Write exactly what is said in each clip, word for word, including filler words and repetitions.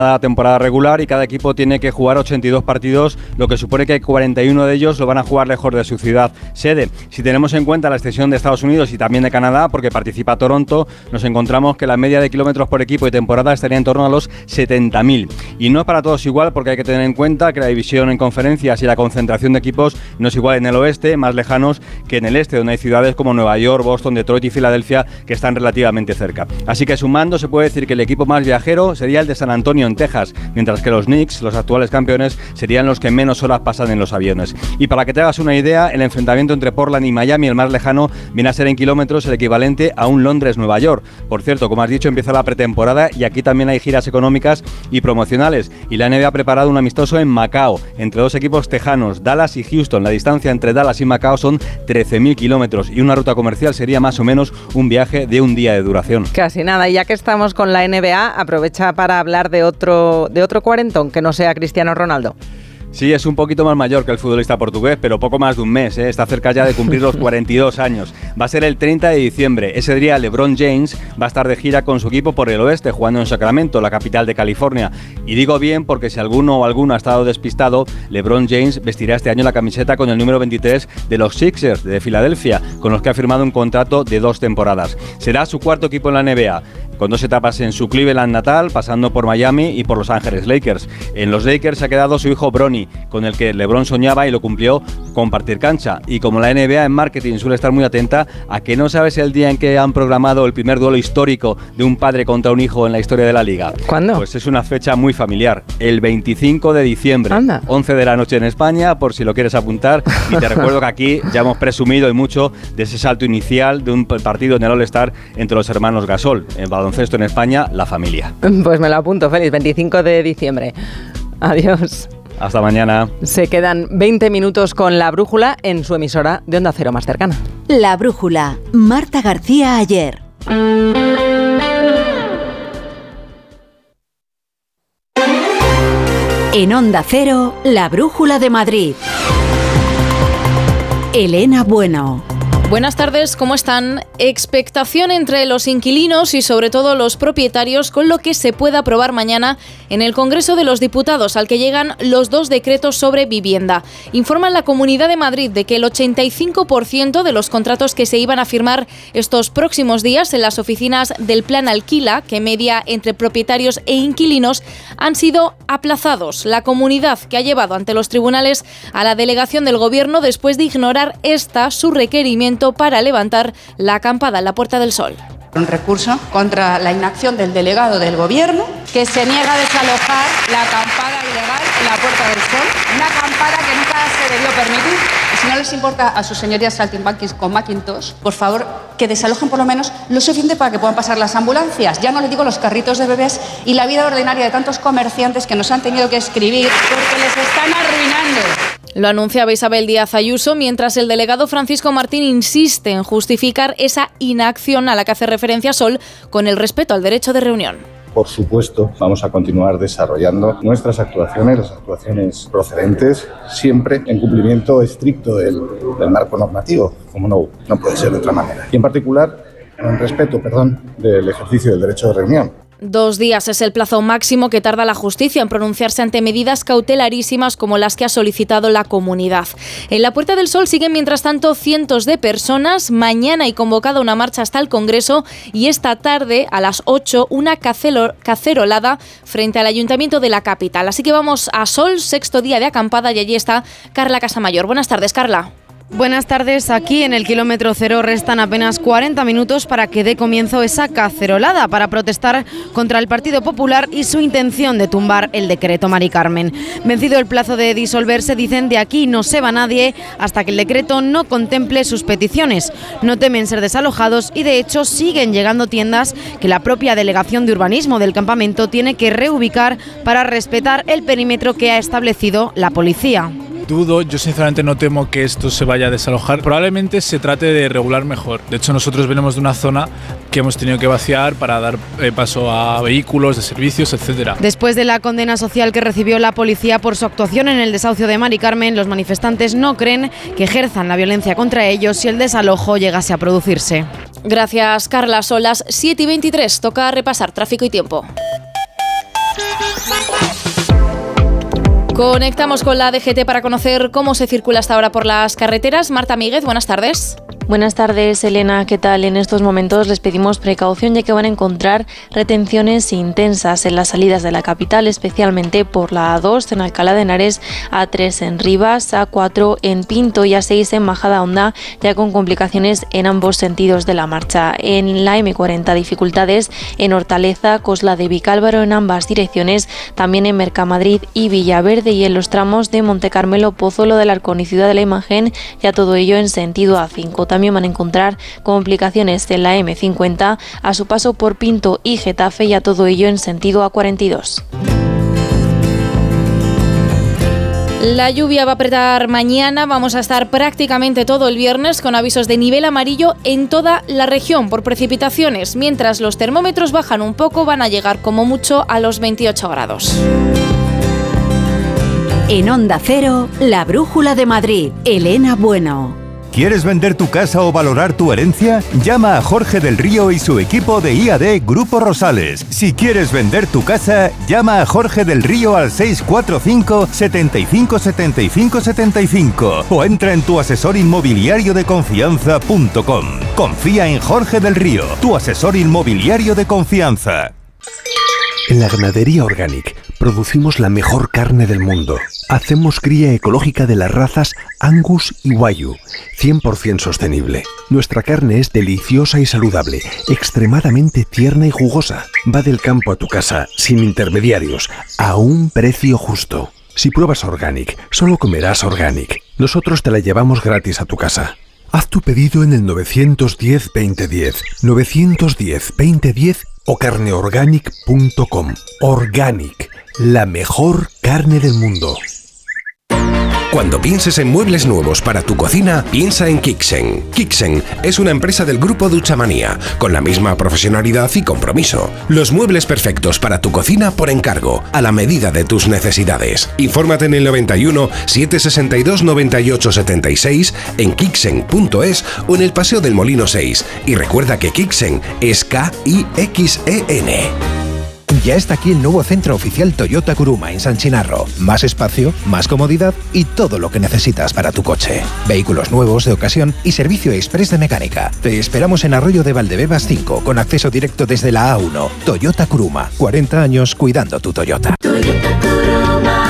la temporada regular y cada equipo tiene que jugar ochenta y dos partidos, lo que supone que cuarenta y uno de ellos lo van a jugar lejos de su ciudad sede. Si tenemos en cuenta la extensión de Estados Unidos y también de Canadá, porque participa Toronto, nos encontramos que la media de kilómetros por equipo y temporada estaría en torno a los setenta mil. Y no es para todos igual, porque hay que tener en cuenta que la división en conferencias y la concentración de equipos no es igual en el oeste, más lejanos, que en el este, donde hay ciudades como Nueva York, Boston, Detroit y Filadelfia que están relativamente cerca. Así que sumando se puede decir que el equipo más viajero sería el de San Antonio en Texas, mientras que los Knicks, los actuales campeones, serían los que menos horas pasan en los aviones. Y para que te hagas una idea, el enfrentamiento entre Portland y Miami, el más lejano, viene a ser en kilómetros el equivalente a un Londres-Nueva York. Por cierto, como has dicho, empieza la pretemporada y aquí también hay giras económicas y promocionales. Y la N B A ha preparado un amistoso en Macao, entre dos equipos tejanos, Dallas y Houston. La distancia entre Dallas y Macao son trece mil kilómetros y una ruta comercial sería más o menos un viaje de un día de duración. Casi nada. Y ya que estamos con la N B A, aprovecha para hablar de otro, de otro cuarentón que no sea Cristiano Ronaldo. Sí, es un poquito más mayor que el futbolista portugués, pero poco más de un mes, ¿eh? Está cerca ya de cumplir los cuarenta y dos años. Va a ser el treinta de diciembre. Ese día LeBron James va a estar de gira con su equipo por el oeste, jugando en Sacramento, la capital de California. Y digo bien porque si alguno o alguno ha estado despistado, LeBron James vestirá este año la camiseta con el número veintitrés de los Sixers de Filadelfia, con los que ha firmado un contrato de dos temporadas. Será su cuarto equipo en la N B A, con dos etapas en su Cleveland natal, pasando por Miami y por Los Ángeles Lakers. En los Lakers se ha quedado su hijo Bronny, con el que LeBron soñaba y lo cumplió, compartir cancha. Y como la N B A en marketing suele estar muy atenta, ¿a que no sabes el día en que han programado el primer duelo histórico de un padre contra un hijo en la historia de la liga? ¿Cuándo? Pues es una fecha muy familiar, el veinticinco de diciembre. Anda. once de la noche en España, por si lo quieres apuntar. Y te recuerdo que aquí ya hemos presumido y mucho de ese salto inicial de un partido en el All-Star entre los hermanos Gasol. En baloncesto en España, la familia. Pues me lo apunto, Félix, veinticinco de diciembre. Adiós. Hasta mañana. Se quedan veinte minutos con La Brújula en su emisora de Onda Cero más cercana. La Brújula, Marta García Ayer. En Onda Cero, La Brújula de Madrid. Elena Bueno. Buenas tardes, ¿cómo están? Expectación entre los inquilinos y sobre todo los propietarios con lo que se pueda aprobar mañana en el Congreso de los Diputados, al que llegan los dos decretos sobre vivienda. Informa la Comunidad de Madrid de que el ochenta y cinco por ciento de los contratos que se iban a firmar estos próximos días en las oficinas del Plan Alquila, que media entre propietarios e inquilinos, han sido aplazados. La comunidad que ha llevado ante los tribunales a la delegación del Gobierno después de ignorar esta su requerimiento para levantar la acampada en la Puerta del Sol. Un recurso contra la inacción del delegado del Gobierno que se niega a desalojar la acampada ilegal en la Puerta del Sol, una acampada que nunca se debió permitir. Y si no les importa a sus señorías saltimbanquis con Macintosh, por favor, que desalojen por lo menos lo suficiente para que puedan pasar las ambulancias. Ya no les digo los carritos de bebés y la vida ordinaria de tantos comerciantes que nos han tenido que escribir porque les están arruinando. Lo anunciaba Isabel Díaz Ayuso, mientras el delegado Francisco Martín insiste en justificar esa inacción a la que hace referencia Sol con el respeto al derecho de reunión. Por supuesto, vamos a continuar desarrollando nuestras actuaciones, las actuaciones procedentes, siempre en cumplimiento estricto del, del marco normativo, como no, no puede ser de otra manera. Y en particular, en respeto, perdón, del ejercicio del derecho de reunión. Dos días es el plazo máximo que tarda la justicia en pronunciarse ante medidas cautelarísimas como las que ha solicitado la comunidad. En la Puerta del Sol siguen mientras tanto cientos de personas. Mañana hay convocada una marcha hasta el Congreso y esta tarde a las ocho una cacerolada frente al Ayuntamiento de la capital. Así que vamos a Sol, sexto día de acampada, y allí está Carla Casamayor. Buenas tardes, Carla. Buenas tardes. Aquí en el kilómetro cero restan apenas cuarenta minutos para que dé comienzo esa cacerolada para protestar contra el Partido Popular y su intención de tumbar el decreto Mari Carmen. Vencido el plazo de disolverse, dicen, de aquí no se va nadie hasta que el decreto no contemple sus peticiones. No temen ser desalojados y de hecho siguen llegando tiendas que la propia Delegación de Urbanismo del campamento tiene que reubicar para respetar el perímetro que ha establecido la policía. Dudo, yo sinceramente no temo que esto se vaya a desalojar. Probablemente se trate de regular mejor. De hecho, nosotros venimos de una zona que hemos tenido que vaciar para dar eh, paso a vehículos, de servicios, etcétera. Después de la condena social que recibió la policía por su actuación en el desahucio de Mari Carmen, los manifestantes no creen que ejerzan la violencia contra ellos si el desalojo llegase a producirse. Gracias, Carla. Son las siete y veintitrés. Toca repasar tráfico y tiempo. Conectamos con la D G T para conocer cómo se circula hasta ahora por las carreteras. Marta Míguez, buenas tardes. Buenas tardes, Elena. ¿Qué tal? En estos momentos les pedimos precaución ya que van a encontrar retenciones intensas en las salidas de la capital, especialmente por la A dos en Alcalá de Henares, A tres en Rivas, A cuatro en Pinto y A seis en Majadahonda, ya con complicaciones en ambos sentidos de la marcha. En la eme cuarenta dificultades en Hortaleza, Cosla de Vicálvaro en ambas direcciones, también en Mercamadrid y Villaverde, y en los tramos de Montecarmelo, Pozuelo del Arcón y Ciudad de la Imagen, ya todo ello en sentido A cinco. También van a encontrar complicaciones en la eme cincuenta a su paso por Pinto y Getafe, y a todo ello en sentido A cuarenta y dos. La lluvia va a apretar mañana, vamos a estar prácticamente todo el viernes con avisos de nivel amarillo en toda la región por precipitaciones. Mientras los termómetros bajan un poco, van a llegar como mucho a los veintiocho grados. En Onda Cero, la Brújula de Madrid, Elena Bueno. ¿Quieres vender tu casa o valorar tu herencia? Llama a Jorge del Río y su equipo de I A D Grupo Rosales. Si quieres vender tu casa, llama a Jorge del Río al seis cuatro cinco, setenta y cinco, setenta y cinco, setenta y cinco o entra en tu asesor inmobiliario de confianza punto com. Confía en Jorge del Río, tu asesor inmobiliario de confianza. En la Ganadería Organic producimos la mejor carne del mundo. Hacemos cría ecológica de las razas Angus y Wagyu, cien por ciento sostenible. Nuestra carne es deliciosa y saludable, extremadamente tierna y jugosa. Va del campo a tu casa, sin intermediarios, a un precio justo. Si pruebas Organic, solo comerás Organic. Nosotros te la llevamos gratis a tu casa. Haz tu pedido en el nueve uno cero, veinte diez, nueve uno cero, veinte diez o carne organic punto com. Organic, la mejor carne del mundo. Cuando pienses en muebles nuevos para tu cocina, piensa en Kixen. Kixen es una empresa del grupo Duchamanía, con la misma profesionalidad y compromiso. Los muebles perfectos para tu cocina por encargo, a la medida de tus necesidades. Infórmate en el noventa y uno, setecientos sesenta y dos, noventa y ocho setenta y seis, en kixen punto es o en el Paseo del Molino seis. Y recuerda que Kixen es K I X E N. Ya está aquí el nuevo centro oficial Toyota Kuruma en San Chinarro. Más espacio, más comodidad y todo lo que necesitas para tu coche. Vehículos nuevos, de ocasión y servicio express de mecánica. Te esperamos en Arroyo de Valdebebas cinco, con acceso directo desde la A uno. Toyota Kuruma, cuarenta años cuidando tu Toyota. Toyota Kuruma.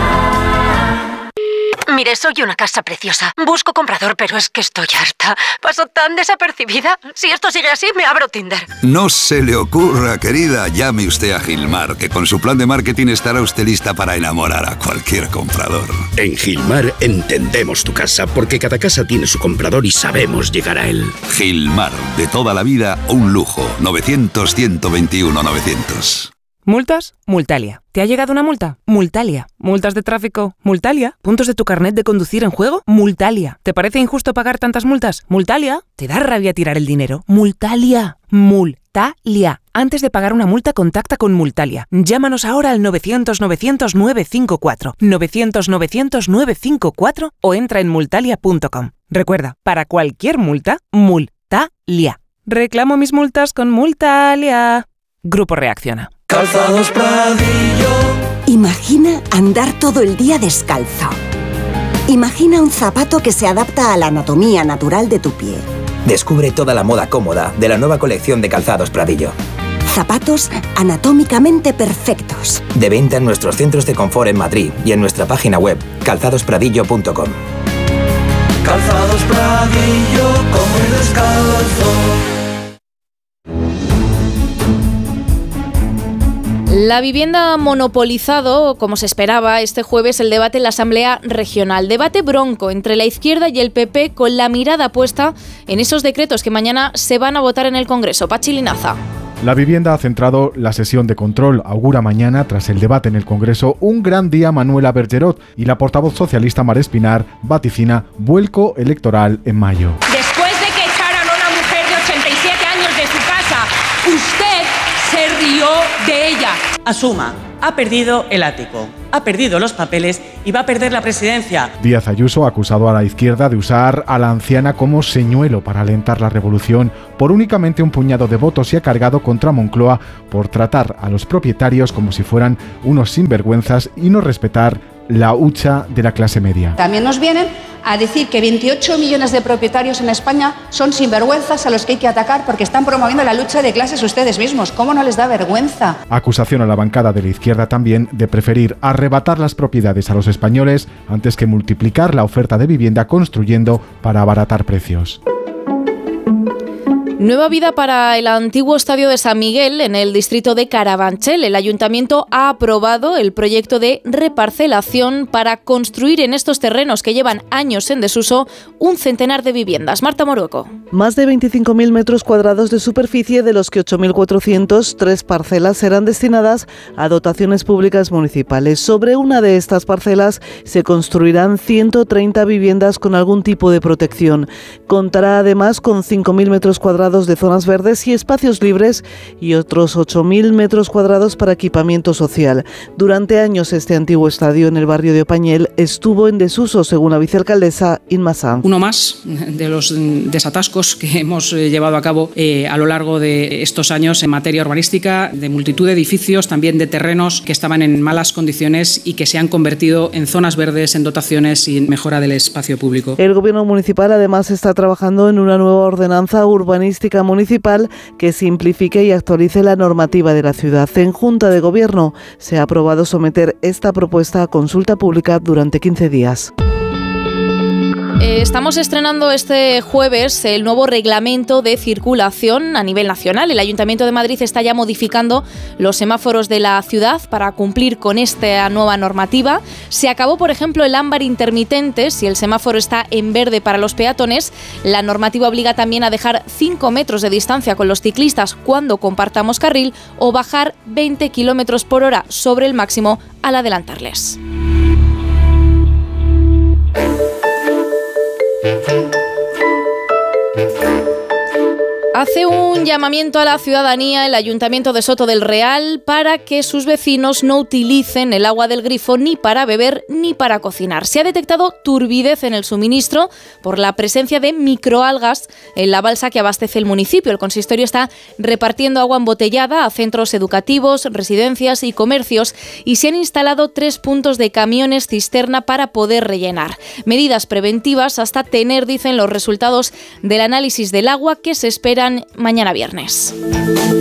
Mire, soy una casa preciosa. Busco comprador, pero es que estoy harta. Paso tan desapercibida. Si esto sigue así, me abro Tinder. No se le ocurra, querida. Llame usted a Gilmar, que con su plan de marketing estará usted lista para enamorar a cualquier comprador. En Gilmar entendemos tu casa, porque cada casa tiene su comprador y sabemos llegar a él. Gilmar, de toda la vida, un lujo. novecientos, ciento veintiuno, novecientos. ¿Multas? Multalia. ¿Te ha llegado una multa? Multalia. ¿Multas de tráfico? Multalia. ¿Puntos de tu carnet de conducir en juego? Multalia. ¿Te parece injusto pagar tantas multas? Multalia. ¿Te da rabia tirar el dinero? Multalia. Multalia. Antes de pagar una multa, contacta con Multalia. Llámanos ahora al novecientos, novecientos, novecientos cincuenta y cuatro, novecientos, novecientos, novecientos cincuenta y cuatro o entra en multalia punto com. Recuerda, para cualquier multa, Multalia. Reclamo mis multas con Multalia. Grupo Reacciona. Calzados Pradillo. Imagina andar todo el día descalzo. Imagina un zapato que se adapta a la anatomía natural de tu pie. Descubre toda la moda cómoda de la nueva colección de Calzados Pradillo. Zapatos anatómicamente perfectos. De venta en nuestros centros de confort en Madrid y en nuestra página web calzados pradillo punto com. Calzados Pradillo, come descalzo. La vivienda ha monopolizado, como se esperaba, este jueves el debate en la Asamblea Regional. Debate bronco entre la izquierda y el P P, con la mirada puesta en esos decretos que mañana se van a votar en el Congreso. Pachi Linaza. La vivienda ha centrado la sesión de control. Augura mañana, tras el debate en el Congreso, un gran día Manuela Bergerot, y la portavoz socialista Mar Espinar vaticina vuelco electoral en mayo. Después de que echaran a una mujer de ochenta y siete años de su casa, usted se rió de ella. Asuma, ha perdido el ático, ha perdido los papeles y va a perder la presidencia. Díaz Ayuso ha acusado a la izquierda de usar a la anciana como señuelo para alentar la revolución por únicamente un puñado de votos y ha cargado contra Moncloa por tratar a los propietarios como si fueran unos sinvergüenzas y no respetar la hucha de la clase media. También nos vienen a decir que veintiocho millones de propietarios en España son sinvergüenzas a los que hay que atacar porque están promoviendo la lucha de clases ustedes mismos. ¿Cómo no les da vergüenza? Acusación a la bancada de la izquierda también de preferir arrebatar las propiedades a los españoles antes que multiplicar la oferta de vivienda construyendo para abaratar precios. Nueva vida para el antiguo estadio de San Miguel en el distrito de Carabanchel. El ayuntamiento ha aprobado el proyecto de reparcelación para construir en estos terrenos que llevan años en desuso un centenar de viviendas. Marta Morueco. Más de veinticinco mil metros cuadrados de superficie, de los que ocho mil cuatrocientos, tres parcelas serán destinadas a dotaciones públicas municipales. Sobre una de estas parcelas se construirán ciento treinta viviendas con algún tipo de protección. Contará además con cinco mil metros cuadrados de zonas verdes y espacios libres y otros ocho mil metros cuadrados para equipamiento social. Durante años este antiguo estadio en el barrio de Opañel estuvo en desuso, según la vicealcaldesa Inma Sanz. Uno más de los desatascos que hemos llevado a cabo eh, a lo largo de estos años en materia urbanística, de multitud de edificios, también de terrenos que estaban en malas condiciones y que se han convertido en zonas verdes, en dotaciones y en mejora del espacio público. El gobierno municipal además está trabajando en una nueva ordenanza urbanística municipal que simplifique y actualice la normativa de la ciudad. En Junta de Gobierno se ha aprobado someter esta propuesta a consulta pública durante quince días. Estamos estrenando este jueves el nuevo reglamento de circulación a nivel nacional. El Ayuntamiento de Madrid está ya modificando los semáforos de la ciudad para cumplir con esta nueva normativa. Se acabó, por ejemplo, el ámbar intermitente. Si el semáforo está en verde para los peatones, la normativa obliga también a dejar cinco metros de distancia con los ciclistas cuando compartamos carril o bajar veinte kilómetros por hora sobre el máximo al adelantarles. Hace un llamamiento a la ciudadanía el Ayuntamiento de Soto del Real para que sus vecinos no utilicen el agua del grifo ni para beber ni para cocinar. Se ha detectado turbidez en el suministro por la presencia de microalgas en la balsa que abastece el municipio. El consistorio está repartiendo agua embotellada a centros educativos, residencias y comercios y se han instalado tres puntos de camiones cisterna para poder rellenar. Medidas preventivas hasta tener, dicen, los resultados del análisis del agua que se esperan mañana viernes.